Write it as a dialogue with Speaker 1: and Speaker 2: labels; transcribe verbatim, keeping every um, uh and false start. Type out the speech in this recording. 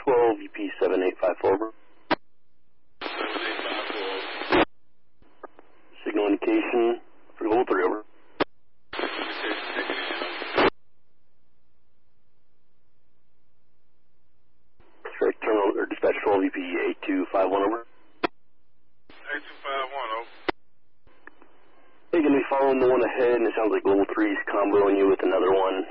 Speaker 1: twelve, U P seven eight five four.
Speaker 2: seven eight five four.
Speaker 1: Signal indication for Gold three, over.
Speaker 2: Indication taken in.
Speaker 1: Strike terminal, or dispatch twelve, U P eight two five one, over.
Speaker 2: eight two five one, over.
Speaker 1: Hey, going to be following the one ahead, and it sounds like Gold three is comboing you with another one.